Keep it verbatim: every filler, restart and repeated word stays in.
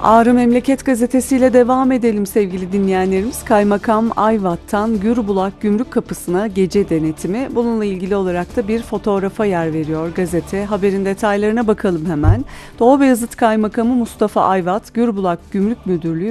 Ağrı Memleket Gazetesi ile devam edelim sevgili dinleyenlerimiz. Kaymakam Ayvat'tan Gürbulak Gümrük Kapısı'na gece denetimi. Bununla ilgili olarak da bir fotoğrafa yer veriyor gazete. Haberin detaylarına bakalım hemen. Doğu Beyazıt Kaymakamı Mustafa Ayvat, Gürbulak Gümrük Müdürlüğü